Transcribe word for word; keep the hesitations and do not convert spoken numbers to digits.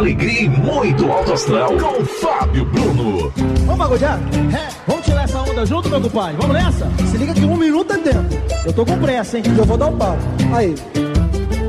alegria e muito alto astral com Fábio Bruno. Vamos pagodear? É. Vamos tirar essa onda junto, meu compadre? Vamos nessa? Se liga que um minuto é tempo. Eu tô com pressa, hein? Eu vou dar um pau. Aí.